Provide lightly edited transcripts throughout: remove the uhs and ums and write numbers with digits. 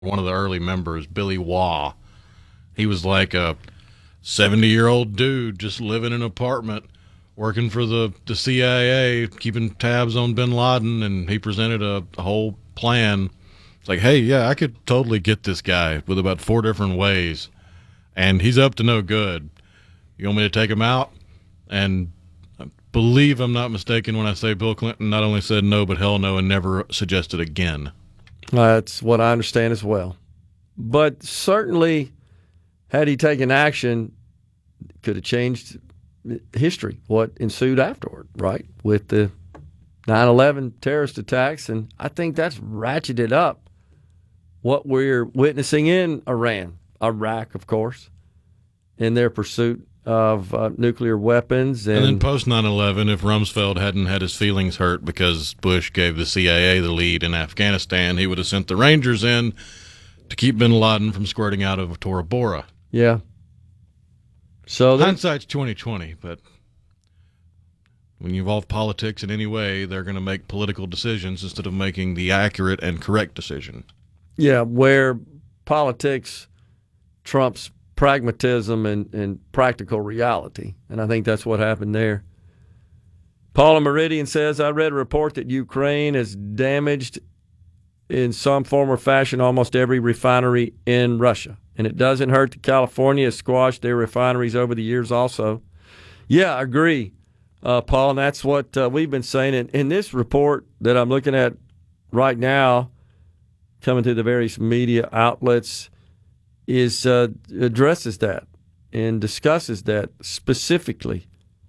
one of the early members, Billy Waugh. He was like a 70-year-old dude just living in an apartment, working for the CIA, keeping tabs on bin Laden, and he presented a whole plan. It's like, hey, yeah, I could totally get this guy with about 4 different ways, and he's up to no good. You want me to take him out? And I believe I'm not mistaken when I say Bill Clinton not only said no, but hell no, and never suggested again. That's what I understand as well. But certainly, had he taken action, could have changed history, what ensued afterward, right, with the 9/11 terrorist attacks. And I think that's ratcheted up what we're witnessing in Iran, Iraq, of course, in their pursuit of nuclear weapons. And then post 9/11, if Rumsfeld hadn't had his feelings hurt because Bush gave the CIA the lead in Afghanistan, he would have sent the Rangers in to keep bin Laden from squirting out of Tora Bora. Yeah. So hindsight's 20/20, but when you involve politics in any way, they're going to make political decisions instead of making the accurate and correct decision. Yeah, where politics trumps pragmatism and practical reality. And I think that's what happened there. Paula Meridian says, I read a report that Ukraine has damaged in some form or fashion almost every refinery in Russia. And it doesn't hurt that California has squashed their refineries over the years also. Yeah, I agree, Paul, and that's what we've been saying. In this report that I'm looking at right now, coming through the various media outlets, is addresses that and discusses that specifically.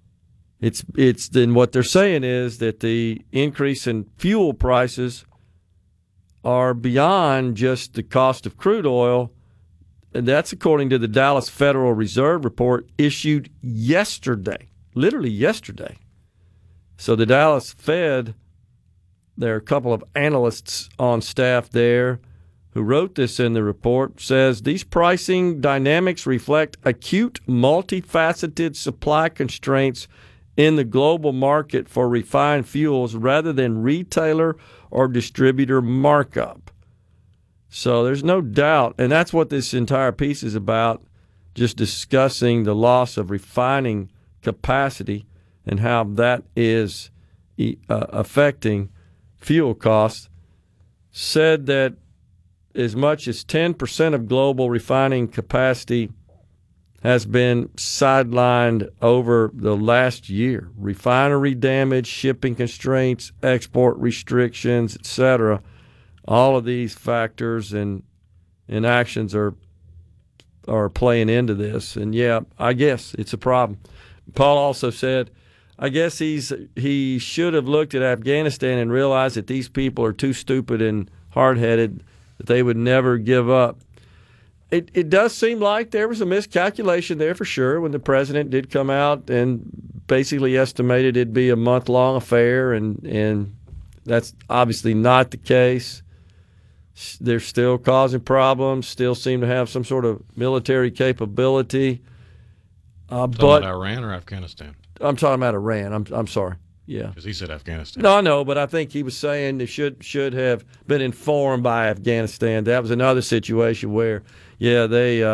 It's then what they're saying is that the increase in fuel prices are beyond just the cost of crude oil, and that's according to the Dallas Federal Reserve report issued yesterday, literally yesterday. So the Dallas Fed, there are a couple of analysts on staff there who wrote this in the report, says these pricing dynamics reflect acute, multifaceted supply constraints in the global market for refined fuels rather than retailer or distributor markup. So there's no doubt, and that's what this entire piece is about, just discussing the loss of refining capacity and how that is affecting fuel costs. Said that as much as 10% of global refining capacity has been sidelined over the last year. Refinery damage, shipping constraints, export restrictions, etc. All of these factors and actions are playing into this. And, yeah, I guess it's a problem. Paul also said, I guess he should have looked at Afghanistan and realized that these people are too stupid and hard-headed that they would never give up. It does seem like there was a miscalculation there for sure when the president did come out and basically estimated it'd be a month-long affair, and that's obviously not the case. They're still causing problems, still seem to have some sort of military capability. But about Iran or Afghanistan? I'm talking about Iran. I'm sorry. Yeah, because he said Afghanistan. No, I know, but I think he was saying they should have been informed by Afghanistan. That was another situation where, yeah,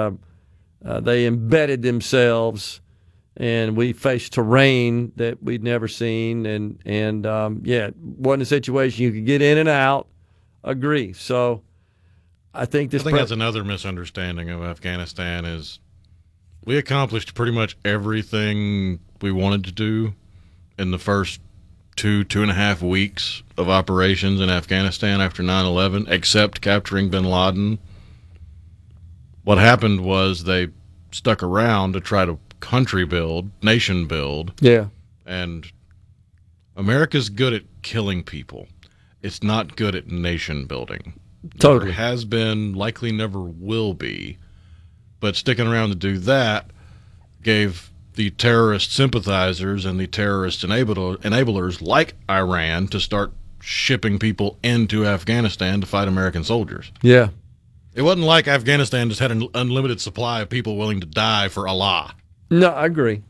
they embedded themselves, and we faced terrain that we'd never seen, and yeah, it wasn't a situation you could get in and out. Agree. So I think that's another misunderstanding of Afghanistan is we accomplished pretty much everything we wanted to do in the first 2.5 weeks of operations in Afghanistan after 9/11, except capturing bin Laden. What happened was they stuck around to try to country build, nation build. Yeah. And America's good at killing people. It's not good at nation building. Totally. Never has been, likely never will be. But sticking around to do that gave the terrorist sympathizers and the terrorist enablers like Iran to start shipping people into Afghanistan to fight American soldiers. Yeah. It wasn't like Afghanistan just had an unlimited supply of people willing to die for Allah. No, I agree.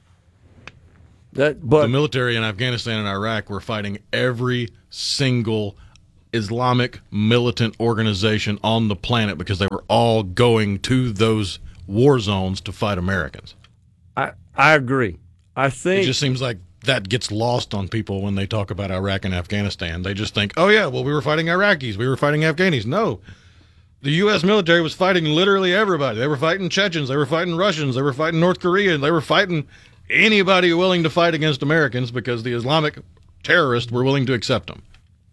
The military in Afghanistan and Iraq were fighting every single Islamic militant organization on the planet because they were all going to those war zones to fight Americans. I agree. I think it just seems like that gets lost on people when they talk about Iraq and Afghanistan. They just think, oh, yeah, well, we were fighting Iraqis. We were fighting Afghanis. No. The U.S. military was fighting literally everybody. They were fighting Chechens. They were fighting Russians. They were fighting North Korea. They were fighting anybody willing to fight against Americans because the Islamic terrorists were willing to accept them.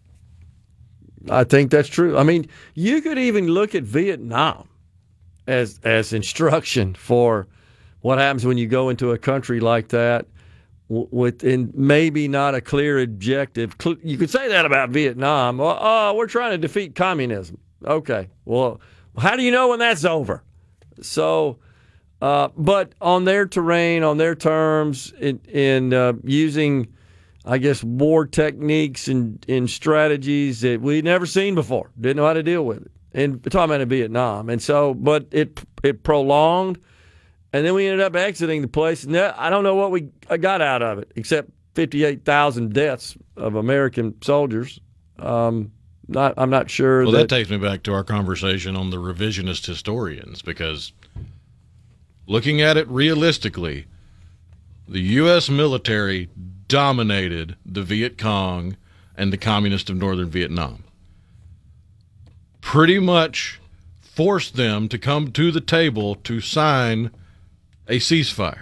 I think that's true. I mean, you could even look at Vietnam as instruction for what happens when you go into a country like that with maybe not a clear objective. You could say that about Vietnam. Oh, we're trying to defeat communism. Okay. Well, how do you know when that's over? So, but on their terrain, on their terms, in using, I guess, war techniques and strategies that we'd never seen before. Didn't know how to deal with it. And talking about in Vietnam. And so, but it prolonged, and then we ended up exiting the place. And I don't know what we got out of it, except 58,000 deaths of American soldiers. I'm not sure. Well, that takes me back to our conversation on the revisionist historians, because looking at it realistically, the U.S. military dominated the Viet Cong and the communists of northern Vietnam. Pretty much forced them to come to the table to sign a ceasefire.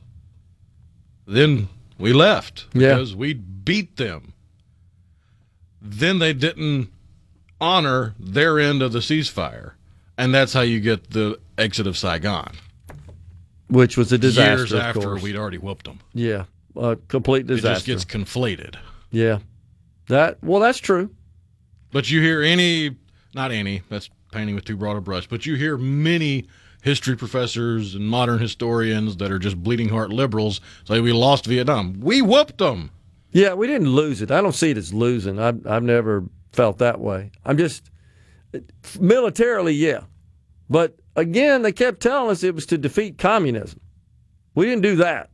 Then we left because we beat them. Then they didn't honor their end of the ceasefire, and that's how you get the exit of Saigon. Which was a disaster, years after of course. we'd already whooped them. Yeah, a complete disaster. It just gets conflated. Yeah, that's true. But you hear that's painting with too broad a brush, but you hear many history professors and modern historians that are just bleeding heart liberals say we lost Vietnam. We whooped them. Yeah, we didn't lose it. I don't see it as losing. I've never felt that way. I'm just militarily, yeah. But again, they kept telling us it was to defeat communism. We didn't do that.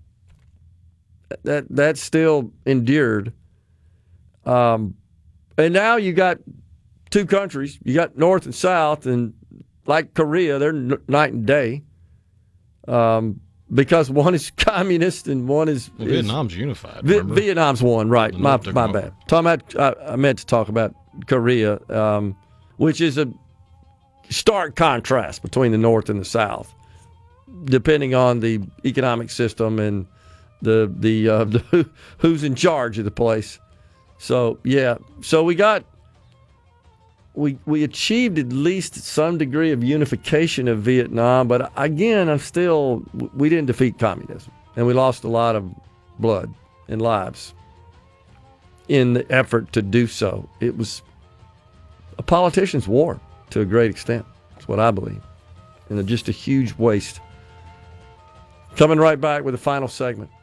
That still endured. And now you got two countries. You got North and South, and like Korea, they're night and day. Because one is communist and one is Vietnam's unified. Vietnam's one, right? My bad. I meant to talk about Korea, which is a stark contrast between the North and the South, depending on the economic system and the who's in charge of the place. So we achieved at least some degree of unification of Vietnam, but again, we didn't defeat communism, and we lost a lot of blood and lives in the effort to do so. It was a politician's war to a great extent. That's what I believe, and just a huge waste. Coming right back with the final segment.